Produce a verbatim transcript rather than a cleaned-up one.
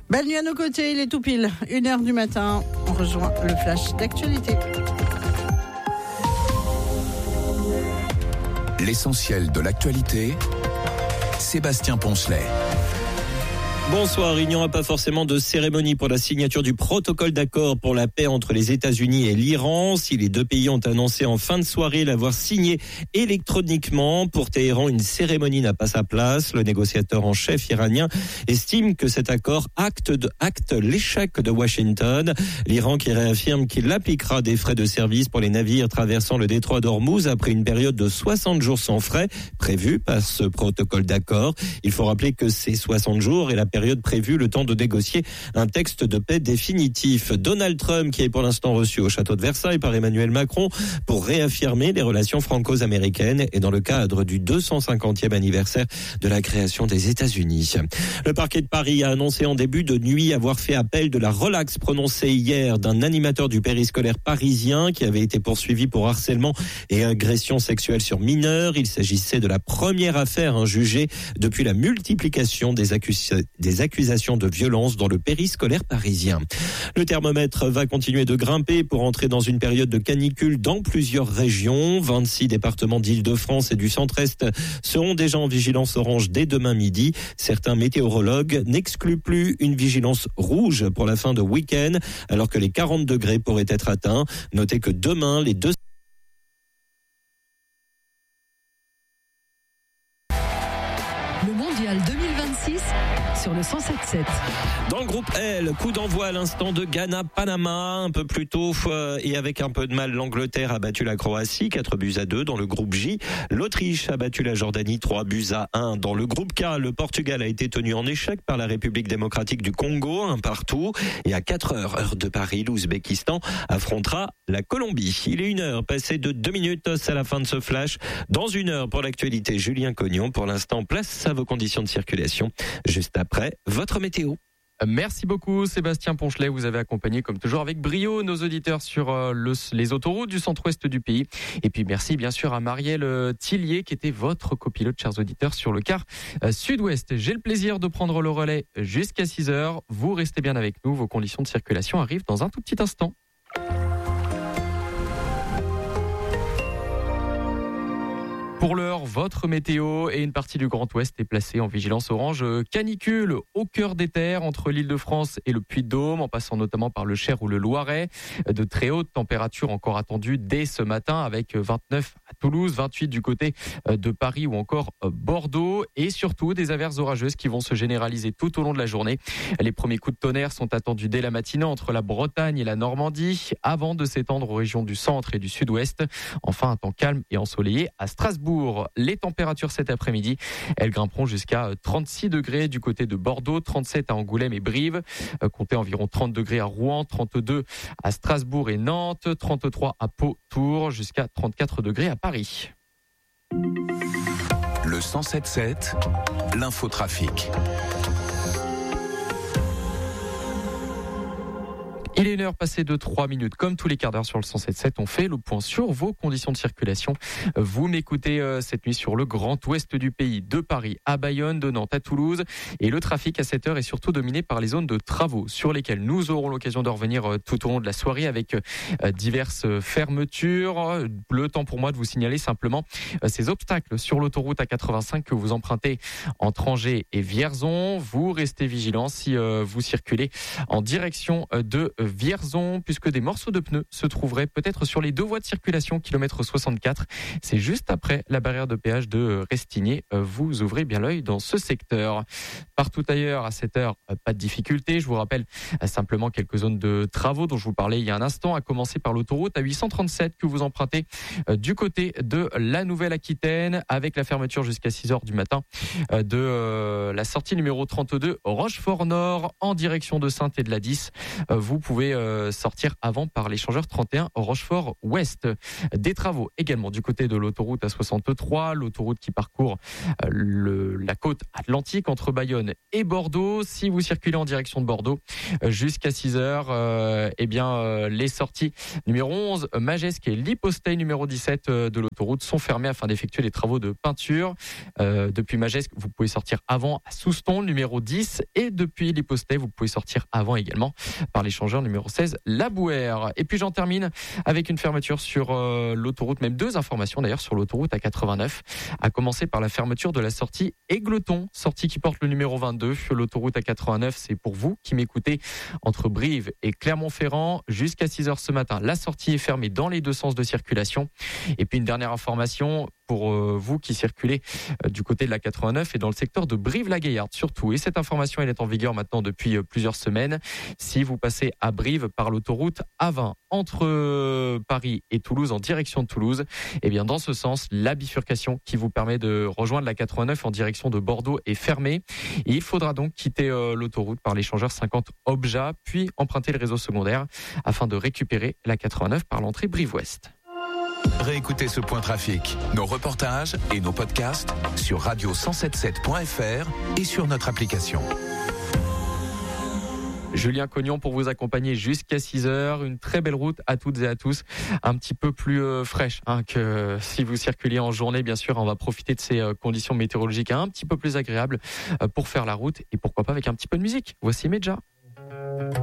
Belle nuit à nos côtés, il est tout pile, une heure du matin. On rejoint le flash d'actualité. L'essentiel de l'actualité, Sébastien Poncelet. Bonsoir, il n'y aura pas forcément de cérémonie pour la signature du protocole d'accord pour la paix entre les États-Unis et l'Iran. Si les deux pays ont annoncé en fin de soirée l'avoir signé électroniquement, pour Téhéran, une cérémonie n'a pas sa place. Le négociateur en chef iranien estime que cet accord acte, de, acte l'échec de Washington. L'Iran qui réaffirme qu'il appliquera des frais de service pour les navires traversant le détroit d'Ormuz après une période de soixante jours sans frais prévue par ce protocole d'accord. Il faut rappeler que ces soixante jours est la période période prévue, le temps de négocier un texte de paix définitif. Donald Trump, qui est pour l'instant reçu au château de Versailles par Emmanuel Macron pour réaffirmer les relations franco-américaines et dans le cadre du deux cent cinquantième anniversaire de la création des États-Unis. Le parquet de Paris a annoncé en début de nuit avoir fait appel de la relaxe prononcée hier d'un animateur du périscolaire parisien qui avait été poursuivi pour harcèlement et agression sexuelle sur mineurs. Il s'agissait de la première affaire hein, jugée depuis la multiplication des accusations des accusations de violence dans le périscolaire parisien. Le thermomètre va continuer de grimper pour entrer dans une période de canicule dans plusieurs régions. vingt-six départements d'Île-de-France et du centre-est seront déjà en vigilance orange dès demain midi. Certains météorologues n'excluent plus une vigilance rouge pour la fin de week-end, alors que les quarante degrés pourraient être atteints. Notez que demain, les deux Le mondial deux mille vingt-six sur le cent sept sept. Dans le groupe L, coup d'envoi à l'instant de Ghana-Panama. Un peu plus tôt et avec un peu de mal, l'Angleterre a battu la Croatie, quatre buts à deux. Dans le groupe J, l'Autriche a battu la Jordanie, trois buts à un. Dans le groupe K, le Portugal a été tenu en échec par la République démocratique du Congo, un partout. Et à quatre heures, heure de Paris, l'Ouzbékistan affrontera la Colombie. Il est une heure, passé de deux minutes, c'est la fin de ce flash. Dans une heure pour l'actualité, Julien Cognon. Pour l'instant, place à vos conditions de circulation. Juste après, votre météo. Merci beaucoup Sébastien Poncelet, vous avez accompagné comme toujours avec brio nos auditeurs sur le, les autoroutes du centre-ouest du pays. Et puis merci bien sûr à Marielle Tillier qui était votre copilote, chers auditeurs, sur le quart sud-ouest. J'ai le plaisir de prendre le relais jusqu'à six heures. Vous restez bien avec nous, vos conditions de circulation arrivent dans un tout petit instant. Pour l'heure, votre météo et une partie du Grand Ouest est placée en vigilance orange canicule au cœur des terres entre l'Île-de-France et le Puy-de-Dôme, en passant notamment par le Cher ou le Loiret. De très hautes températures encore attendues dès ce matin avec vingt-neuf à Toulouse, vingt-huit du côté de Paris ou encore Bordeaux et surtout des averses orageuses qui vont se généraliser tout au long de la journée. Les premiers coups de tonnerre sont attendus dès la matinée entre la Bretagne et la Normandie avant de s'étendre aux régions du centre et du sud-ouest. Enfin, un temps calme et ensoleillé à Strasbourg. Les températures cet après-midi, elles grimperont jusqu'à trente-six degrés du côté de Bordeaux, trente-sept à Angoulême et Brive, comptez environ trente degrés à Rouen, trente-deux à Strasbourg et Nantes, trente-trois à Pau, Tours, jusqu'à trente-quatre degrés à Paris. Le cent sept sept, l'infotrafic. Il est une heure passée de trois minutes. Comme tous les quarts d'heure sur le cent sept sept, on fait le point sur vos conditions de circulation. Vous m'écoutez euh, cette nuit sur le Grand Ouest du pays, de Paris à Bayonne, de Nantes à Toulouse. Et le trafic à cette heure est surtout dominé par les zones de travaux sur lesquelles nous aurons l'occasion de revenir euh, tout au long de la soirée avec euh, diverses fermetures. Le temps pour moi de vous signaler simplement euh, ces obstacles sur l'autoroute A quatre-vingt-cinq que vous empruntez entre Angers et Vierzon. Vous restez vigilants si euh, vous circulez en direction euh, de Vierzon, puisque des morceaux de pneus se trouveraient peut-être sur les deux voies de circulation, kilomètre soixante-quatre. C'est juste après la barrière de péage de Restigné. Vous ouvrez bien l'œil dans ce secteur. Partout ailleurs, à cette heure, pas de difficulté. Je vous rappelle simplement quelques zones de travaux dont je vous parlais il y a un instant, à commencer par l'autoroute A huit cent trente-sept que vous empruntez du côté de la Nouvelle-Aquitaine, avec la fermeture jusqu'à six heures du matin de la sortie numéro trente-deux Rochefort Nord en direction de Saintes et de la dix. Vous pouvez pouvez euh, sortir avant par l'échangeur trente et un Rochefort-Ouest. Des travaux également du côté de l'autoroute A soixante-trois, l'autoroute qui parcourt euh, le, la côte atlantique entre Bayonne et Bordeaux. Si vous circulez en direction de Bordeaux euh, jusqu'à six heures, euh, eh bien euh, les sorties numéro onze, Magesque et l'hypostaye numéro dix-sept euh, de l'autoroute sont fermées afin d'effectuer les travaux de peinture. Euh, depuis Magesque, vous pouvez sortir avant à Souston numéro dix et depuis l'hypostaye, vous pouvez sortir avant également par l'échangeur numéro seize, La Bouère. Et puis j'en termine avec une fermeture sur euh, l'autoroute, même deux informations d'ailleurs sur l'autoroute A quatre-vingt-neuf, à commencer par la fermeture de la sortie Égleton, sortie qui porte le numéro vingt-deux. L'autoroute A quatre-vingt-neuf, c'est pour vous qui m'écoutez entre Brive et Clermont-Ferrand jusqu'à six heures ce matin. La sortie est fermée dans les deux sens de circulation. Et puis une dernière information pour euh, vous qui circulez euh, du côté de la quatre-vingt-neuf et dans le secteur de Brive-la-Gaillarde surtout. Et cette information, elle est en vigueur maintenant depuis euh, plusieurs semaines. Si vous passez à Brive par l'autoroute A vingt entre euh, Paris et Toulouse en direction de Toulouse, eh bien dans ce sens, la bifurcation qui vous permet de rejoindre la quatre-vingt-neuf en direction de Bordeaux est fermée. Et il faudra donc quitter euh, l'autoroute par l'échangeur cinquante Obja, puis emprunter le réseau secondaire afin de récupérer la quatre-vingt-neuf par l'entrée Brive-Ouest. Réécoutez ce point trafic, nos reportages et nos podcasts sur radio cent soixante-dix-sept point f r et sur notre application. Julien Cognon pour vous accompagner jusqu'à six heures. Une très belle route à toutes et à tous. Un petit peu plus euh, fraîche hein, que si vous circulez en journée. Bien sûr, on va profiter de ces euh, conditions météorologiques un petit peu plus agréables euh, pour faire la route et pourquoi pas avec un petit peu de musique. Voici Medja.